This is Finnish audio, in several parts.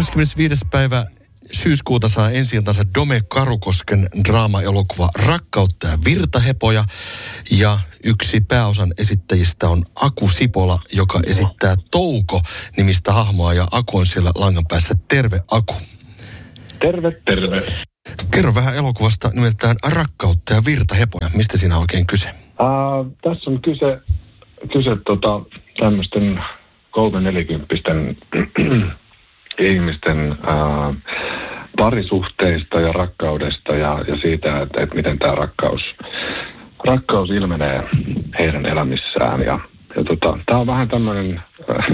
25. päivä syyskuuta saa ensi-iltansa Dome Karukosken draama-elokuva Rakkautta ja virtahepoja. Ja yksi pääosan esittäjistä on Aku Sipola, joka esittää Touko-nimistä hahmoa. Ja Aku on siellä langan päässä. Terve, Aku. Terve, terve. Kerro vähän elokuvasta nimeltään Rakkautta ja virtahepoja. Mistä siinä on oikein kyse? Tässä on kyse tämmöisten 3-40-vuotiaiden ihmisten parisuhteista ja rakkaudesta ja siitä, että miten tämä rakkaus ilmenee heidän elämissään. Ja tämä on vähän tämmöinen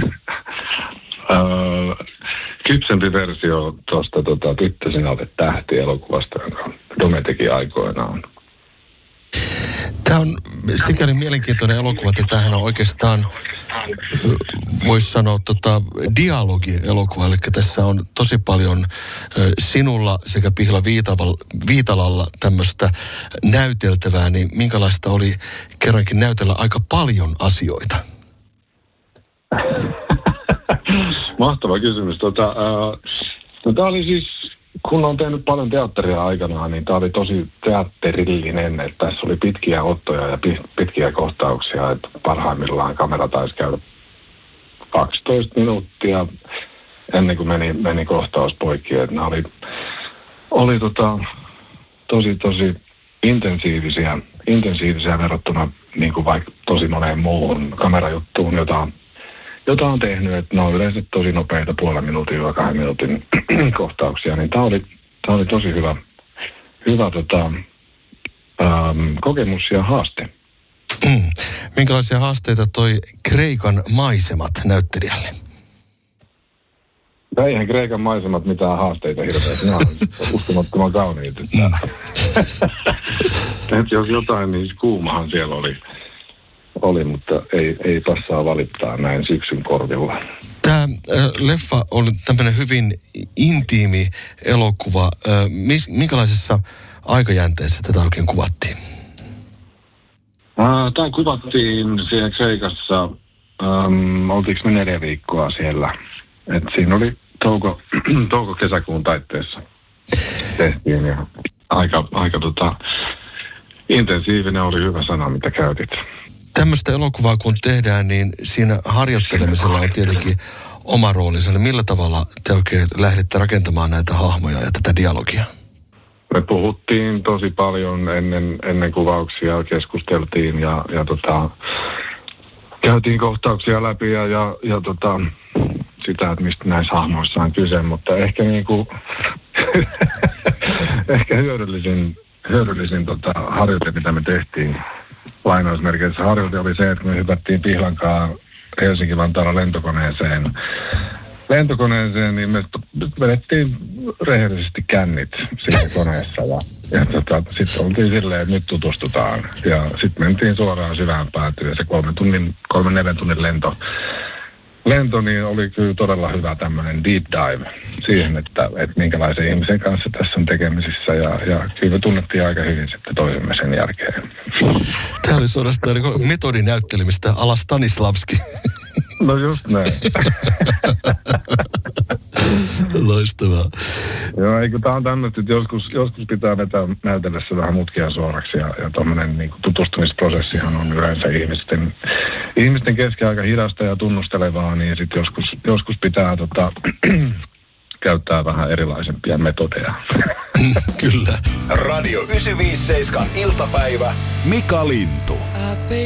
kypsempi versio tuosta Tyttö sinä olet tähti -elokuvasta, jonka Dome teki aikoinaan. Tämä on sikäli mielenkiintoinen elokuva, että tämähän on oikeastaan, voisi sanoa, dialogielokuva. Eli tässä on tosi paljon sinulla sekä Pihla Viitalalla tämmöistä näyteltävää, niin minkälaista oli kerrankin näytellä aika paljon asioita? Mahtava kysymys. Tämä oli siis, kun on tehnyt paljon teatteria aikanaan, niin tämä oli tosi teatterillinen, että tässä oli pitkiä ottoja ja pitkiä kohtauksia, että parhaimmillaan kamera taisi käydä 12 minuuttia ennen kuin meni kohtaus poikki. Että nämä oli tosi intensiivisiä verrattuna niin kuin vaikka tosi moneen muuhun kamerajuttuun, jota on tehnyt, että ne on yleensä tosi nopeita 0,5 minuutin ja 2 minuutin kohtauksia, niin tämä oli tosi hyvä kokemus ja haaste. Minkälaisia haasteita toi Kreikan maisemat näyttelijälle? Eihän Kreikan maisemat mitään haasteita hirveästi. Nämä on uskomattoman kauniita. Että jos jotain, niin kuumahan siellä oli, mutta ei passaa valittaa näin syksyn korvilla. Tämä leffa on tämmöinen hyvin intiimi elokuva. Minkälaisessa aikajänteessä tätä oikein kuvattiin? Tämä kuvattiin siellä Kreikassa, oltiinko me 4 viikkoa siellä. Et siinä oli touko-kesäkuun taitteessa tehtiin ja aika intensiivinen oli hyvä sana, mitä käytit. Tämmöistä elokuvaa kun tehdään, niin siinä harjoittelemisella on tietenkin oma roolinsa. Niin millä tavalla te oikein lähdette rakentamaan näitä hahmoja ja tätä dialogia? Me puhuttiin tosi paljon ennen kuvauksia, keskusteltiin ja käytiin kohtauksia läpi ja sitä, että mistä näissä hahmoissa on kyse, mutta ehkä ehkä hyödyllisin harjoite, mitä me tehtiin lainausmerkeissä harjoite oli se, että me hypättiin Pihlankaan Helsinki-Vantaalla lentokoneeseen, niin me vedettiin rehellisesti kännit siinä koneessa ja sitten oltiin silleen, että nyt tutustutaan ja sitten mentiin suoraan syvään päätyyn ja se 3-4 tunnin lento niin oli kyllä todella hyvä tämmöinen deep dive siihen, että minkälaisen ihmisen kanssa tässä on tekemisissä ja kyllä me tunnettiin aika hyvin sitten toisemme sen jälkeen. Tämä oli suorastaan niin metodinäyttelemistä ala Stanislavski. No just näin. Loistavaa. Joo, eikö tämä on tämmöistä, että joskus pitää vetää näytellessä vähän mutkia suoraksi ja tuommoinen niin tutustumisprosessihan on yleensä ihmisten kesken aika hidasta ja tunnustelevaa, niin sitten joskus pitää käyttää vähän erilaisempia metodeja. Kyllä. Radio 957 iltapäivä. Mika Lintu.